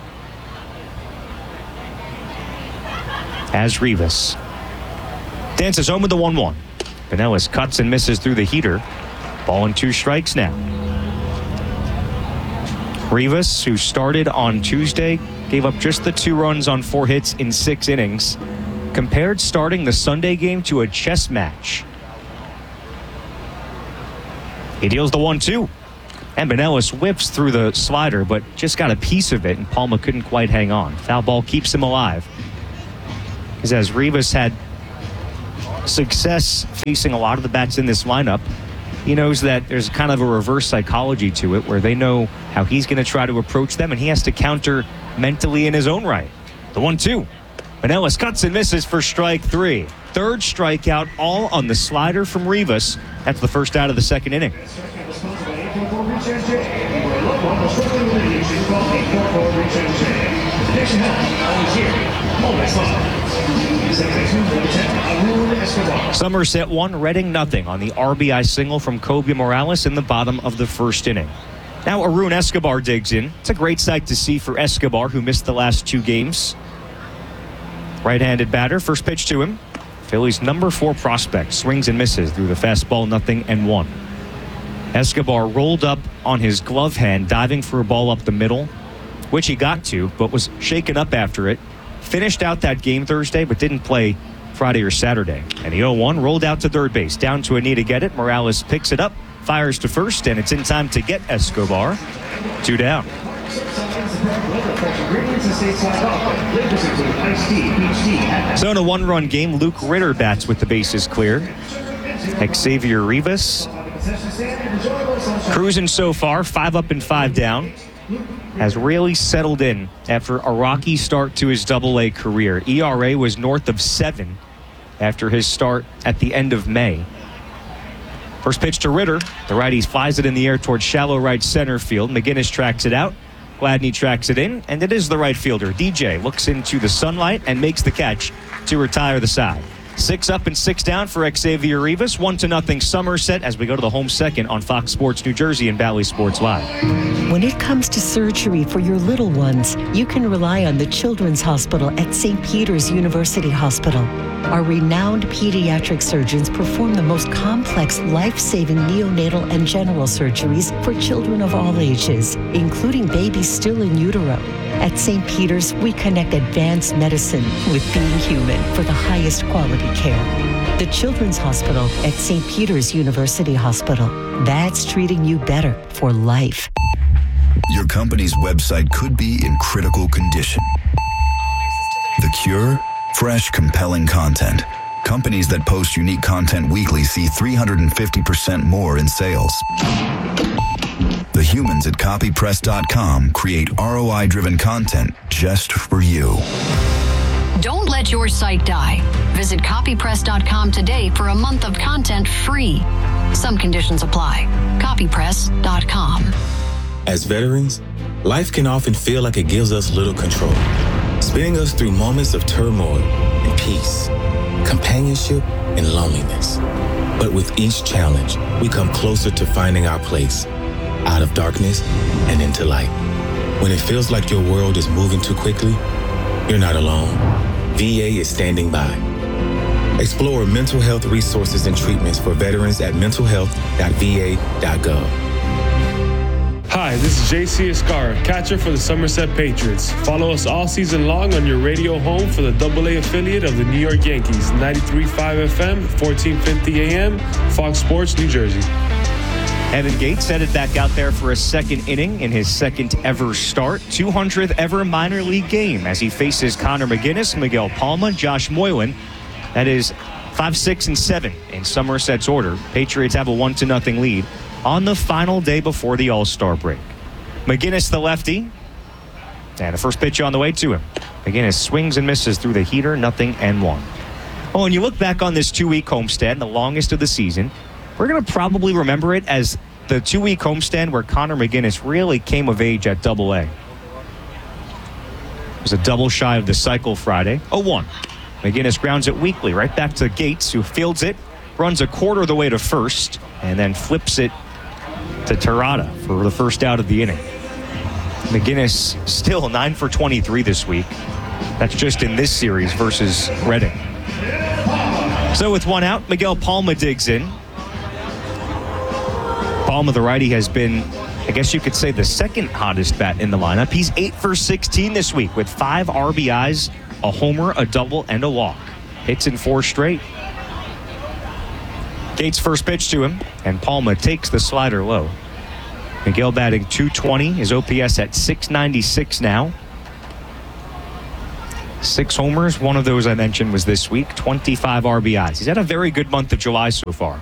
As Rivas dances home with the 1-1. Benelis cuts and misses through the heater. Ball and 2 strikes now. Rivas, who started on Tuesday, gave up just the 2 runs on 4 hits in 6 innings. Compared starting the Sunday game to a chess match. He deals the 1-2. And Benelis whips through the slider, but just got a piece of it, and Palma couldn't quite hang on. Foul ball keeps him alive. Because as Rivas had success facing a lot of the bats in this lineup, he knows that there's kind of a reverse psychology to it, where they know how he's going to try to approach them, and he has to counter mentally in his own right. The 1-2. Benelis cuts and misses for strike 3. Third strikeout, all on the slider from Rivas. That's the first out of the second inning. Somerset 1, Reading nothing on the RBI single from Kobe Morales in the bottom of the first inning. Now Arun Escobar digs in. It's a great sight to see for Escobar, who missed the last 2 games. Right-handed batter, first pitch to him. Phillies' number 4 prospect swings and misses through the fastball, 0-1. Escobar rolled up on his glove hand, diving for a ball up the middle, which he got to, but was shaken up after it. Finished out that game Thursday, but didn't play Friday or Saturday. And the 0-1 rolled out to third base. Down to a knee to get it. Morales picks it up, fires to first, and it's in time to get Escobar. 2 down. So in a 1-run game, Luke Ritter bats with the bases clear. Xavier Rivas cruising so far, 5 up and 5 down. Has really settled in after a rocky start to his AA career. ERA was north of 7 after his start at the end of May. First pitch to Ritter. The righty flies it in the air towards shallow right center field. McGinnis tracks it out. Gladney tracks it in, and it is the right fielder. DJ looks into the sunlight and makes the catch to retire the side. 6 up and 6 down for Xavier Rivas. 1-0 Somerset as we go to the home second on Fox Sports New Jersey and Bally Sports Live. When it comes to surgery for your little ones, you can rely on the Children's Hospital at St. Peter's University Hospital. Our renowned pediatric surgeons perform the most complex, life-saving neonatal and general surgeries for children of all ages, including babies still in utero. At St. Peter's, we connect advanced medicine with being human for the highest quality care. The Children's Hospital at St. Peter's University Hospital. That's treating you better for life. Your company's website could be in critical condition. The cure? Fresh, compelling content. Companies that post unique content weekly see 350% more in sales. The humans at copypress.com create ROI-driven content just for you. Don't let your site die. Visit copypress.com today for a month of content free. Some conditions apply. Copypress.com. As veterans, life can often feel like it gives us little control, spinning us through moments of turmoil and peace, companionship and loneliness. But with each challenge, we come closer to finding our place, out of darkness and into light. When it feels like your world is moving too quickly, you're not alone. VA is standing by. Explore mental health resources and treatments for veterans at mentalhealth.va.gov. Hi, this is JC Escara, catcher for the Somerset Patriots. Follow us all season long on your radio home for the AA affiliate of the New York Yankees, 93.5 FM, 1450 AM, Fox Sports, New Jersey. Evan Gates headed back out there for a second inning in his second ever start, 200th ever minor league game as he faces Connor McGinnis, Miguel Palma, Josh Moylan. That is 5, 6, and 7 in Somerset's order. Patriots have a 1-0 lead on the final day before the All-Star break. McGinnis, the lefty, and the first pitch on the way to him. McGinnis swings and misses through the heater, 0-1. Oh, and you look back on this 2-week homestand, the longest of the season, we're going to probably remember it as the 2-week homestand where Connor McGinnis really came of age at AA. It was a double shy of the cycle Friday, 0-1. McGinnis grounds it weakly right back to Gates, who fields it, runs a quarter of the way to first, and then flips it to Terada for the first out of the inning. McGinnis still 9 for 23 this week. That's just in this series versus Reading. So with one out, Miguel Palma digs in. Palma, the righty, has been I guess you could say the second hottest bat in the lineup. He's 8 for 16 this week with 5 RBIs, a homer, a double, and a walk. Hits in 4 straight. Gates' first pitch to him, and Palma takes the slider low. Miguel batting .220, his OPS at .696 now. 6 homers, one of those I mentioned was this week, 25 RBIs. He's had a very good month of July so far.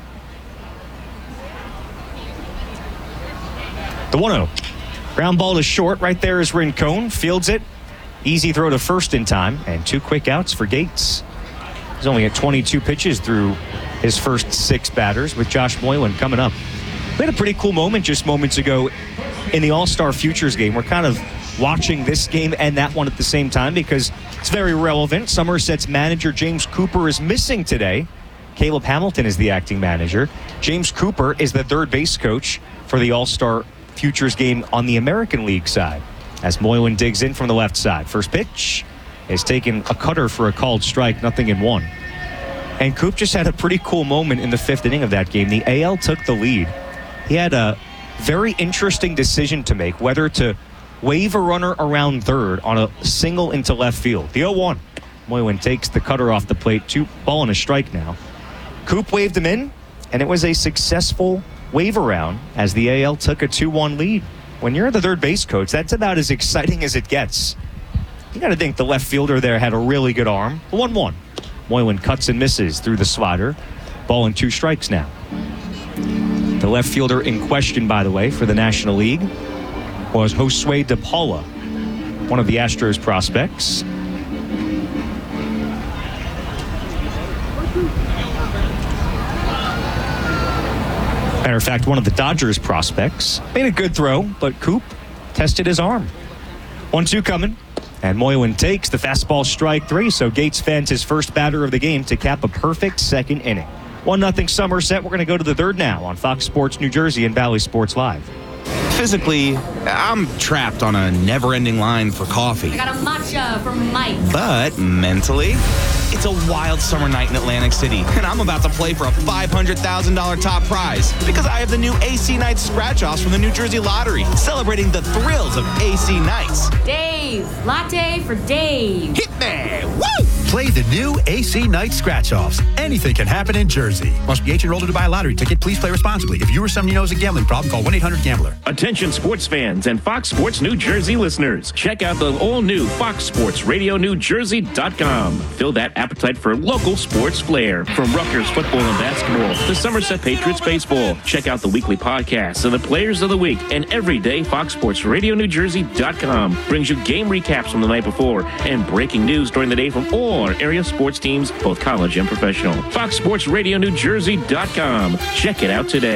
The 1-0. Ground ball to short. Right there is Rincon. Fields it. Easy throw to first in time. And 2 quick outs for Gates. He's only at 22 pitches through his first 6 batters with Josh Moylan coming up. We had a pretty cool moment just moments ago in the All-Star Futures game. We're kind of watching this game and that one at the same time because it's very relevant. Somerset's manager, James Cooper, is missing today. Caleb Hamilton is the acting manager. James Cooper is the third base coach for the All-Star Futures game on the American League side. As Moylan digs in from the left side. First pitch is taken a cutter for a called strike, 0-1. And Coop just had a pretty cool moment in the 5th inning of that game. The AL took the lead. He had a very interesting decision to make, whether to wave a runner around third on a single into left field. The 0-1. Moylan takes the cutter off the plate. 2 ball and a strike now. Coop waved him in, and it was a successful wave around as the AL took a 2-1 lead. When you're the third base coach, that's about as exciting as it gets. You got to think the left fielder there had a really good arm. 1-1. Moylan cuts and misses through the slider. Ball and 2 strikes now. The left fielder in question, by the way, for the National League was Josue De Paula, one of the Astros prospects. Matter of fact, one of the Dodgers prospects. Made a good throw, but Coop tested his arm. 1-2 coming, and Moylan takes the fastball, strike 3, so Gates fans his first batter of the game to cap a perfect second inning. 1-0 Somerset. We're going to go to the third now on Fox Sports New Jersey and Valley Sports Live. Physically, I'm trapped on a never-ending line for coffee. I got a matcha from Mike. But mentally, it's a wild summer night in Atlantic City, and I'm about to play for a $500,000 top prize because I have the new AC Nights scratch-offs from the New Jersey Lottery, celebrating the thrills of AC Nights. Dave, latte for Dave. Hit me! Woo! Play the new AC Night Scratch-Offs. Anything can happen in Jersey. Must be 18 years old to buy a lottery ticket. Please play responsibly. If you or someone you know has a gambling problem, call 1-800-GAMBLER. Attention sports fans and Fox Sports New Jersey listeners. Check out the all-new Fox Sports Radio NewJersey.com. Fill that appetite for local sports flair. From Rutgers football and basketball to Somerset Patriots baseball. Check out the weekly podcasts of the players of the week. And every day, Fox Sports Radio NewJersey.com brings you game recaps from the night before and breaking news during the day from all our area sports teams, both college and professional. Fox Sports Radio NewJersey.com. Check it out today.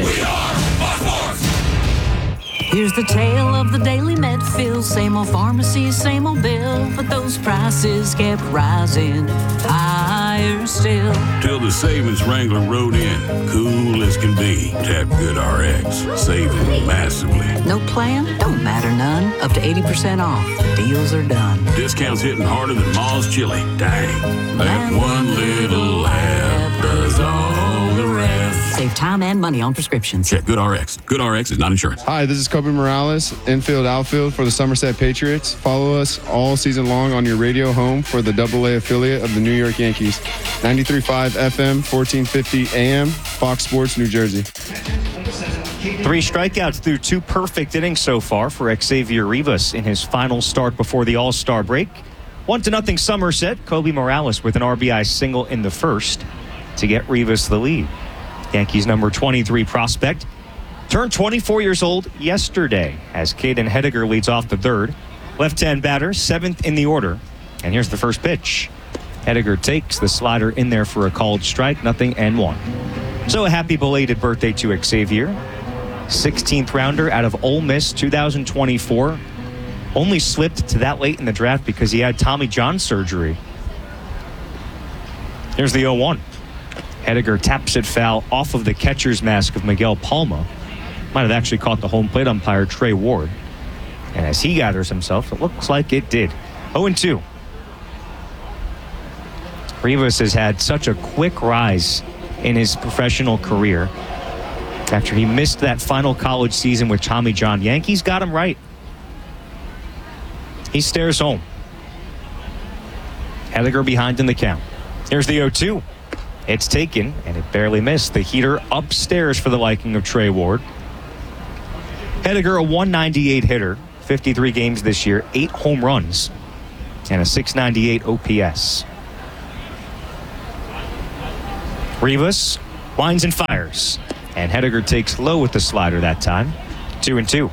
Here's the tale of the daily Medfield. Same old pharmacy, same old bill, but those prices kept rising higher still. Till the savings Wrangler rode in, cool as can be. Tap GoodRx, saving massively. No plan? Don't matter none. Up to 80% off. Deals are done. Discounts hitting harder than Ma's chili. Dang, that one little app does all the rest. Save time and money on prescriptions. Check GoodRx. GoodRx is not insurance. Hi, this is Kobe Morales, infield, outfield for the Somerset Patriots. Follow us all season long on your radio home for the AA affiliate of the New York Yankees. 93.5 FM, 1450 AM, Fox Sports, New Jersey. 3 strikeouts through 2 perfect innings so far for Xavier Rivas in his final start before the All-Star break. 1-0 Somerset. Kobe Morales with an RBI single in the first to get Rivas the lead. Yankees number 23 prospect turned 24 years old yesterday as Caden Hediger leads off the third. Left-hand batter, 7th in the order. And here's the first pitch. Hediger takes the slider in there for a called strike, 0-1. So a happy belated birthday to Xavier. 16th rounder out of Ole Miss 2024. Only slipped to that late in the draft because he had Tommy John surgery. Here's the 0-1. Hediger taps it foul off of the catcher's mask of Miguel Palma. Might have actually caught the home plate umpire, Trey Ward. And as he gathers himself, it looks like it did. 0-2. Rivas has had such a quick rise in his professional career. After he missed that final college season with Tommy John, Yankees got him right. He stares home. Hediger behind in the count. Here's the 0-2. It's taken, and it barely missed. The heater upstairs for the liking of Trey Ward. Hediger, a 198 hitter, 53 games this year, 8 home runs, and a 698 OPS. Rivas winds and fires, and Hediger takes low with the slider that time. 2-2.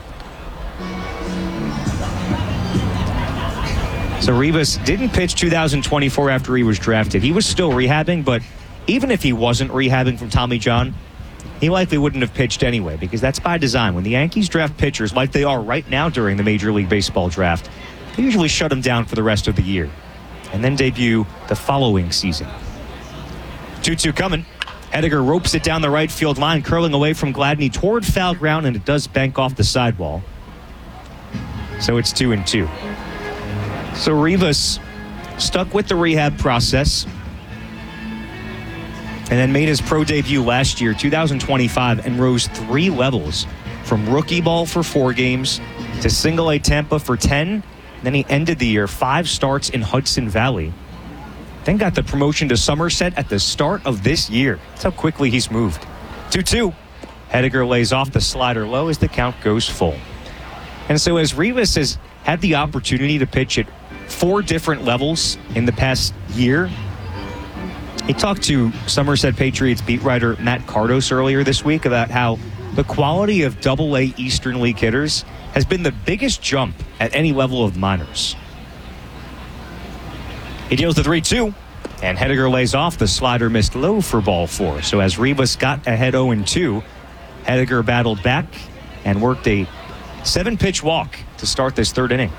So Rivas didn't pitch 2024 after he was drafted. He was still rehabbing, but even if he wasn't rehabbing from Tommy John, he likely wouldn't have pitched anyway, because that's by design. When the Yankees draft pitchers like they are right now during the Major League Baseball draft, they usually shut them down for the rest of the year and then debut the following season. 2-2 coming. Hediger ropes it down the right field line, curling away from Gladney toward foul ground, and it does bank off the sidewall. So it's 2-2. So Rivas stuck with the rehab process and then made his pro debut last year, 2025, and rose 3 levels from rookie ball for 4 games to single-A Tampa for 10. Then he ended the year 5 starts in Hudson Valley. Then got the promotion to Somerset at the start of this year. That's how quickly he's moved. 2-2. Hediger lays off the slider low as the count goes full. And so as Rivas has had the opportunity to pitch at 4 different levels in the past year, he talked to Somerset Patriots beat writer Matt Cardos earlier this week about how the quality of Double-A Eastern League hitters has been the biggest jump at any level of minors. He deals the 3-2, and Hediger lays off. The slider missed low for ball 4. So as Rivas got ahead 0-2, Hediger battled back and worked a 7-pitch walk to start this 3rd inning.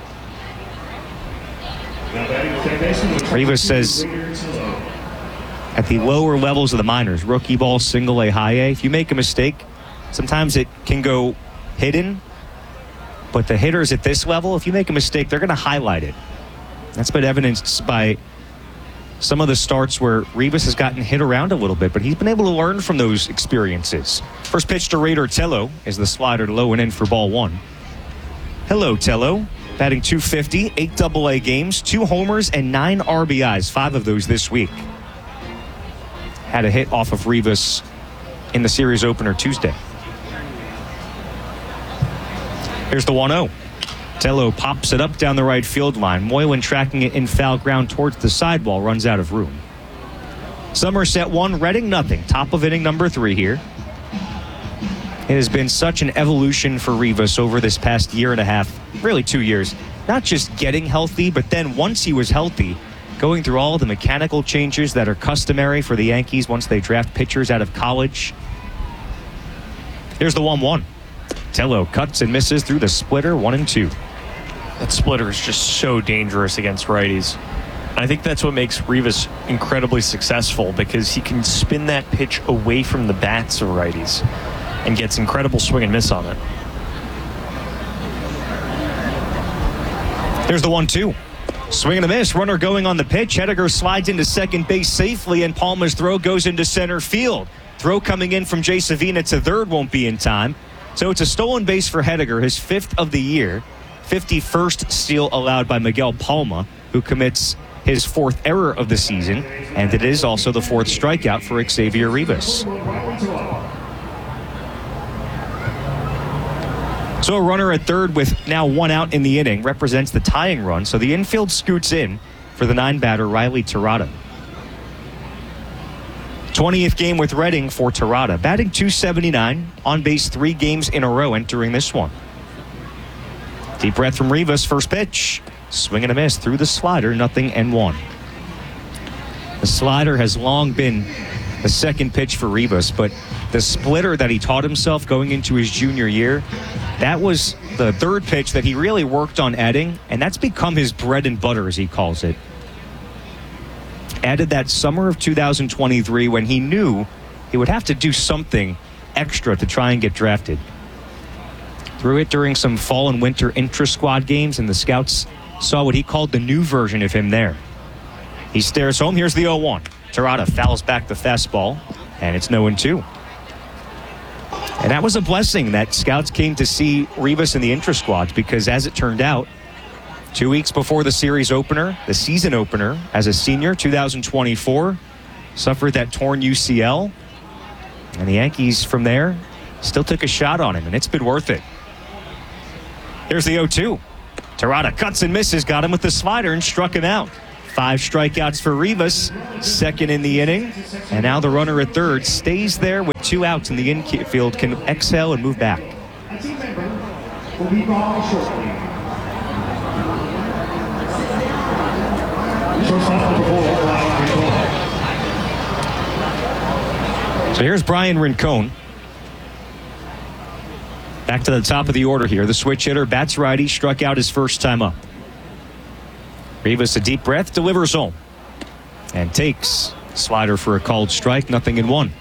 Rivas says at the lower levels of the minors, rookie ball, single-A, high-A, if you make a mistake, sometimes it can go hidden. But the hitters at this level, if you make a mistake, they're going to highlight it. That's been evidenced by some of the starts where Rivas has gotten hit around a little bit, but he's been able to learn from those experiences. First pitch to Raider Tello is the slider low and in for ball 1. Hello, Tello. Batting .250, 8 Double-A games, 2 homers, and 9 RBIs, 5 of those this week. Had a hit off of Rivas in the series opener Tuesday. Here's the 1-0. Tello pops it up down the right field line. Moylan tracking it in foul ground towards the sidewall, runs out of room. Somerset 1, Reading nothing. Top of inning number 3 here. It has been such an evolution for Rivas over this past year and a half, really 2 years. Not just getting healthy, but then once he was healthy, going through all the mechanical changes that are customary for the Yankees once they draft pitchers out of college. Here's the 1-1. Tello cuts and misses through the splitter, 1-2. That splitter is just so dangerous against righties. I think that's what makes Rivas incredibly successful, because he can spin that pitch away from the bats of righties and gets incredible swing and miss on it. There's the 1-2. Swing and a miss. Runner going on the pitch. Hediger slides into second base safely, and Palma's throw goes into center field. Throw coming in from Jay Savina to third won't be in time. So it's a stolen base for Hediger, his 5th of the year. 51st steal allowed by Miguel Palma, who commits his 4th error of the season, and it is also the 4th strikeout for Xavier Rivas. So a runner at third with now 1 out in the inning represents the tying run, so the infield scoots in for the 9-batter Riley Terada. 20th game with Reading for Terada, batting .279, on base 3 games in a row entering this one. Deep breath from Rivas, first pitch. Swing and a miss through the slider, 0-1. The slider has long been the second pitch for Rivas, but the splitter that he taught himself going into his junior year, that was the 3rd pitch that he really worked on adding, and that's become his bread and butter, as he calls it. Added that summer of 2023 when he knew he would have to do something extra to try and get drafted. Threw it during some fall and winter intra-squad games, and the scouts saw what he called the new version of him there. He stares home. Here's the 0-1. Terada fouls back the fastball, and it's 0-2. And that was a blessing that scouts came to see Rivas in the intra-squads, because as it turned out, 2 weeks before the series opener, the season opener, as a senior, 2024, suffered that torn UCL. And the Yankees from there still took a shot on him, and it's been worth it. Here's the 0-2. Terada cuts and misses, got him with the slider and struck him out. 5 strikeouts for Rivas, second in the inning. And now the runner at third stays there with 2 outs in the infield, can exhale and move back. So here's Brian Rincon. Back to the top of the order here. The switch hitter, bats righty, struck out his first time up. Rivas, a deep breath, delivers home. And takes slider for a called strike, 0-1.